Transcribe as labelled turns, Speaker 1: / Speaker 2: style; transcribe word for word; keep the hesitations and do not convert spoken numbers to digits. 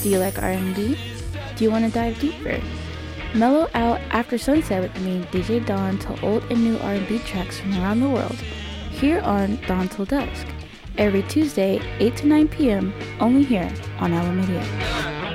Speaker 1: Do you like R and B? Do you want to dive deeper? Mellow out after sunset with me, D J Dawn, to old and new R and B tracks from around the world, here on Dawn Till Dusk, every Tuesday, eight to nine p.m., only here on Ala Media.